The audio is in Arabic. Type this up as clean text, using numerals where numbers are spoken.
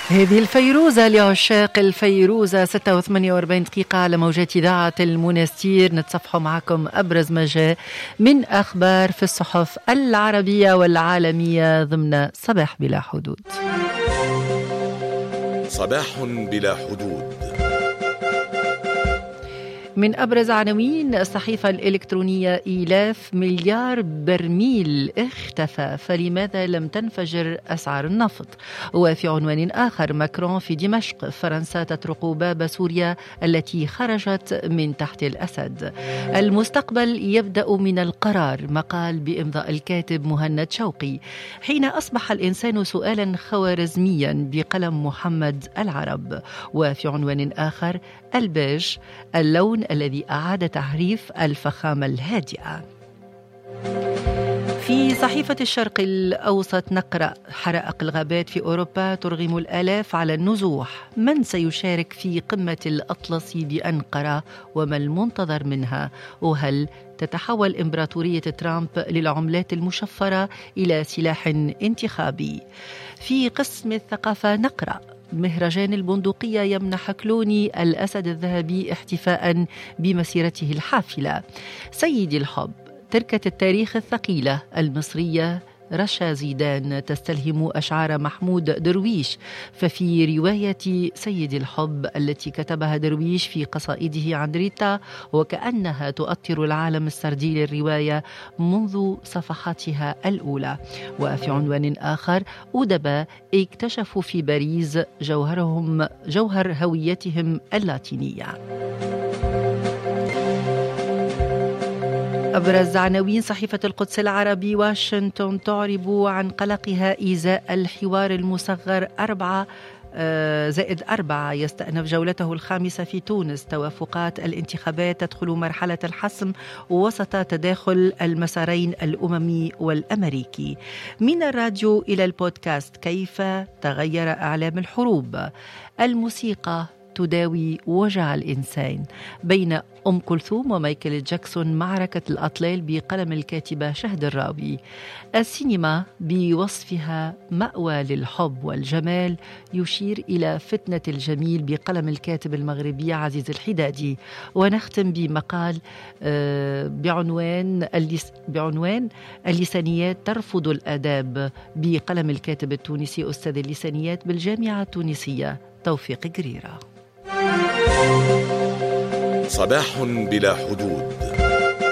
هذه الفيروزة لعشاق الفيروزة 46 دقيقة على موجات إذاعة المنستير. نتصفحوا معكم أبرز ما جاء من أخبار في الصحف العربية والعالمية ضمن صباح بلا حدود. صباح بلا حدود. من أبرز عناوين الصحيفة الإلكترونية: إيلاف مليار برميل اختفى، فلماذا لم تنفجر أسعار النفط؟ وفي عنوان آخر: ماكرون في دمشق، فرنسا تطرق باب سوريا التي خرجت من تحت الأسد. المستقبل يبدأ من القرار، مقال بإمضاء الكاتب مهند شوقي. حين أصبح الإنسان سؤالا خوارزميا بقلم محمد العرب. وفي عنوان آخر: البيج، اللون الذي أعاد تعريف الفخامة الهادئة. في صحيفة الشرق الأوسط نقرأ: حرائق الغابات في أوروبا ترغم الآلاف على النزوح، من سيشارك في قمة الأطلسي بأنقرة وما المنتظر منها؟ وهل تتحول إمبراطورية ترامب للعملات المشفرة إلى سلاح انتخابي؟ في قسم الثقافة نقرأ: مهرجان البندقية يمنح كلوني الأسد الذهبي احتفاء بمسيرته الحافلة. سيدي الحب، تركة التاريخ الثقيلة المصرية رشا زيدان تستلهم أشعار محمود درويش. ففي رواية سيد الحب التي كتبها درويش في قصائده عن ريتا، وكأنها تؤطر العالم السردي للرواية منذ صفحاتها الأولى. وفي عنوان آخر: أدباء اكتشفوا في باريس جوهر هويتهم اللاتينية. أبرز عناوين صحيفة القدس العربي: واشنطن تعرب عن قلقها إزاء الحوار المصغر 4+4، يستأنف جولته الخامسة في تونس. توافقات الانتخابات تدخل مرحلة الحسم وسط تداخل المسارين الأممي والأمريكي. من الراديو إلى البودكاست، كيف تغير إعلام الحروب؟ الموسيقى تداوي وجع الإنسان. بين أم كلثوم ومايكل جاكسون، معركة الأطلال بقلم الكاتبة شهد الراوي. السينما بوصفها مأوى للحب والجمال يشير إلى فتنة الجميل بقلم الكاتب المغربي عزيز الحدادي. ونختم بمقال بعنوان اللسانيات ترفض الآداب بقلم الكاتب التونسي أستاذ اللسانيات بالجامعة التونسية توفيق قريرة. صباح بلا حدود.